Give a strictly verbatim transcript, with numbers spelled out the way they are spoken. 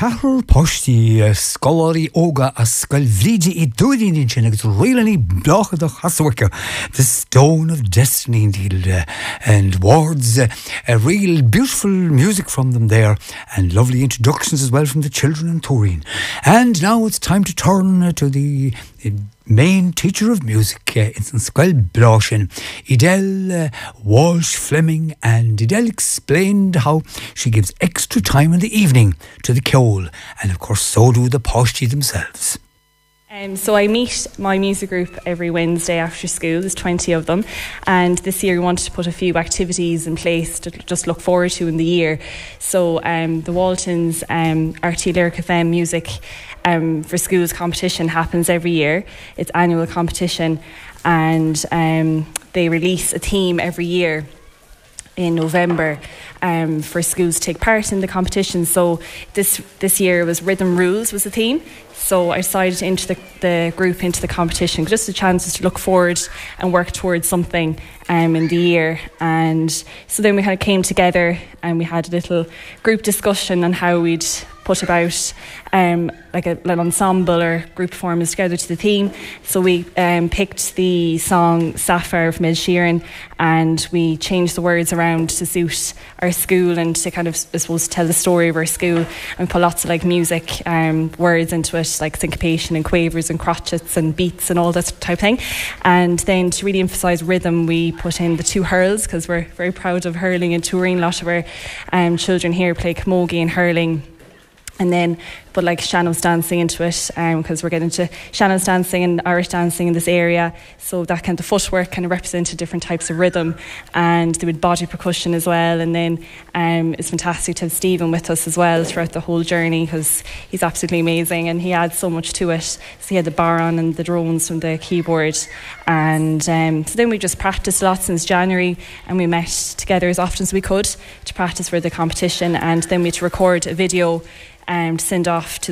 Cahal postí scoláí óga a scailbhríde I dúiríonn sin agus rialaí blachad a chasúcha. The Stone of Destiny indeed, uh, and words, uh, a real beautiful music from them there, and lovely introductions as well from the children in Turin. And now it's time to turn uh, to the uh, main teacher of music uh, in Scoil Blásin, Edel uh, Walsh Fleming, and Edel explained how she gives extra time in the evening to the ceol, and of course so do the Páistí themselves. Um, so I meet my music group every Wednesday after school. There's twenty of them, and this year we wanted to put a few activities in place to just look forward to in the year. So um, the Waltons um, R T Lyric F M Music um, for Schools competition happens every year. It's annual competition, and um, they release a theme every year in November um, for schools to take part in the competition. So this this year was Rhythm Rules was the theme. So I decided to enter the, the group into the competition, just a chance to look forward and work towards something um, in the year. And so then we kind of came together and we had a little group discussion on how we'd put about um, like a, an ensemble or group performance together to the theme. So we um, picked the song Sapphire from Ed Sheeran, and we changed the words around to suit our school and to kind of, I suppose, tell the story of our school. And we put lots of like music um, words into it, like syncopation and quavers and crotchets and beats and all that type of thing. And then to really emphasise rhythm, we put in the two hurls, because we're very proud of hurling and touring. A lot of our um, children here play camogie and hurling. And then put like Shannon's dancing into it, because um, we're getting into Shannon's dancing and Irish dancing in this area. So that kind of footwork kind of represented different types of rhythm, and they would body percussion as well. And then um, it's fantastic to have Stephen with us as well throughout the whole journey, because he's absolutely amazing and he adds so much to it. So he had the baron and the drones from the keyboard, and um, so then we just practiced a lot since January, and we met together as often as we could to practice for the competition. And then we had to record a video um, to send off to